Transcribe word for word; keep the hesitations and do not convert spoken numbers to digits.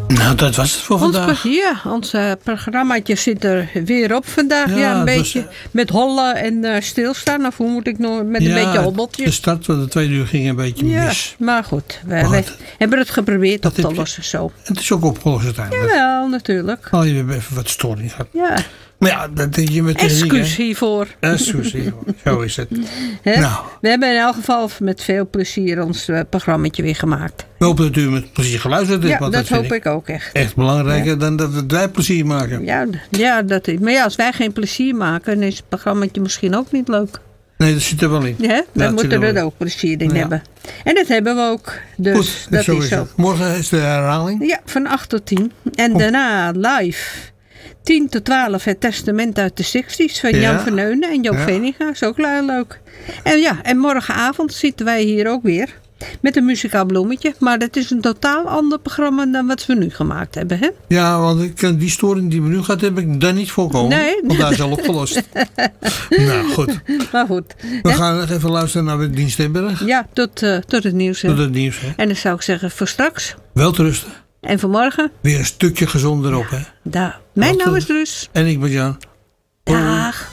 Nou, dat was het voor Ons, vandaag. ja, ons uh, programmaatje zit er weer op vandaag. Ja, Ja, een het beetje was, met hollen en uh, stilstaan. Of hoe moet ik nog met een Ja, beetje hobbeltjes? de start van de tweede uur ging een beetje Ja, mis. maar goed. Wij, Maar wij goed. hebben het geprobeerd Dat op te heb je- lossen zo. Het is ook opgelost uiteindelijk. Jawel, natuurlijk. Al je even wat storing gehad. Ja, Maar ja, dat denk je met techniek, hè? excuus hiervoor. Excuus, zo is het. Hè? Nou. We hebben in elk geval met veel plezier ons uh, programmaatje weer gemaakt. We hopen dat u met plezier geluisterd heeft. Ja, want dat vind hoop ik ook echt. Echt belangrijker dan dat wij plezier maken. Ja, ja, dat is. Maar ja, als wij geen plezier maken, dan is het programmaatje misschien ook niet leuk. Nee, dat zit er wel in. Ja, Ja, we het moeten zit er er wel in. ook plezier in Ja. hebben. En dat hebben we ook. Dus Goed, dat zo is zo. het. Morgen is de herhaling. Ja, van acht tot tien. En Kom. daarna live. tien tot twaalf het testament uit de zestig's van Ja. Jan Verneunen en Joop Ja. Veninga. Is ook heel leuk. En ja, en morgenavond zitten wij hier ook weer. Met een muzikaal bloemetje. Maar dat is een totaal ander programma dan wat we nu gemaakt hebben. Hè? Ja, want ik kan die storing die we nu gehad heb ik daar niet voorkomen. Nee. Want daar is al opgelost. Nou goed. Maar goed. We Hè? gaan nog even luisteren naar de dienstemberen. Ja, tot, uh, tot het nieuws. Hè? Tot het nieuws. Hè. En dan zou ik zeggen voor straks. Wel te rusten. En vanmorgen. Weer een stukje gezonder op. Hè. Daar. Mijn Tot, naam uh, is Drus. En ik ben Jan. Dag.